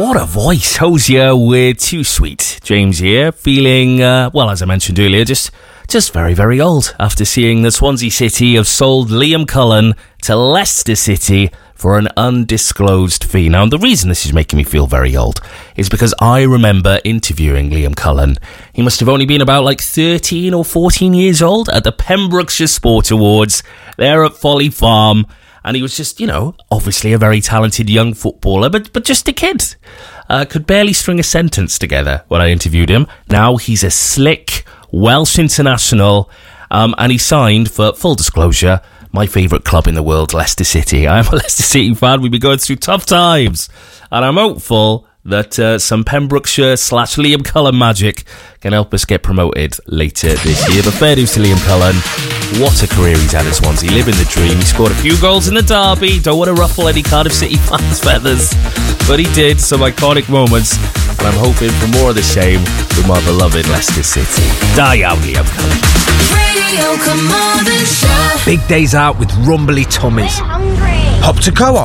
What a voice. Hosier with Too Sweet. James here, feeling, well, as I mentioned earlier, just very, very old after seeing the Swansea City have sold Liam Cullen to Leicester City for an undisclosed fee. Now, the reason this is making me feel very old is because I remember interviewing Liam Cullen. He must have only been about 13 or 14 years old at the Pembrokeshire Sport Awards there at Folly Farm. And he was just, obviously a very talented young footballer, but just a kid. Could barely string a sentence together when I interviewed him. Now he's a slick Welsh international, and he signed, for full disclosure, my favourite club in the world, Leicester City. I'm a Leicester City fan. We've been going through tough times, and I'm hopeful that some Pembrokeshire / Liam Cullen magic can help us get promoted later this year. But fair dues to Liam Cullen. What a career he's had at Swansea, living the dream. He scored a few goals in the derby. Don't want to ruffle any Cardiff City fans' feathers, but he did. Some iconic moments, and I'm hoping for more of the same with my beloved Leicester City. Die out, Liam Cullen. Radio Carmarthen Show. Big days out with rumbly tummies. Hop to Co-op.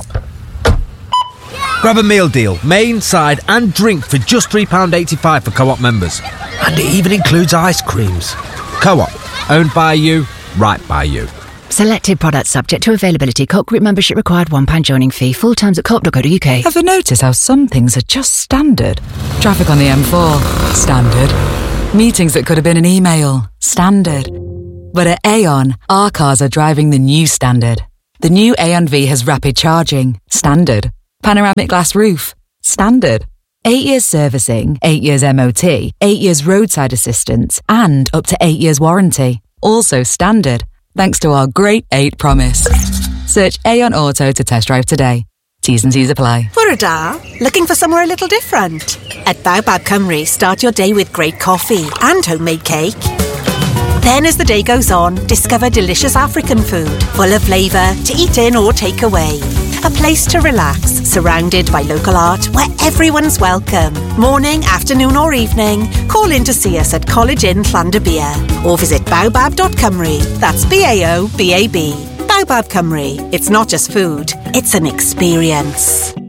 Grab a meal deal, main, side and drink for just £3.85 for Co-op members. And it even includes ice creams. Co-op, owned by you, right by you. Selected products subject to availability. Co-op group membership required, £1 joining fee. Full times at co-op.co.uk. Ever notice how some things are just standard? Traffic on the M4, standard. Meetings that could have been an email, standard. But at Aon, our cars are driving the new standard. The new Aon V has rapid charging, standard. Panoramic glass roof, standard. 8 years servicing, 8 years MOT, 8 years roadside assistance, and up to 8 years warranty. Also standard, thanks to our Great 8 promise. Search Aon Auto to test drive today. T's and C's apply. Bore da, looking for somewhere a little different? At Baobab Cymru, start your day with great coffee and homemade cake. Then as the day goes on, discover delicious African food, full of flavour, to eat in or take away. A place to relax, surrounded by local art where everyone's welcome. Morning, afternoon or evening, call in to see us at College Inn Llandybia or visit baobab.cymru. That's BAOBAB. Baobab Cymru. It's not just food, it's an experience.